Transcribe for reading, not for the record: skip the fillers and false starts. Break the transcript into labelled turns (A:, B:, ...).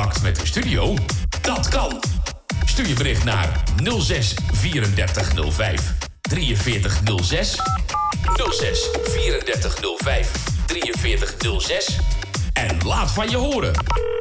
A: contact met de studio? Dat kan. Stuur je bericht naar 06 34 05 43 06, 06 34 05 43 06 en laat van je horen.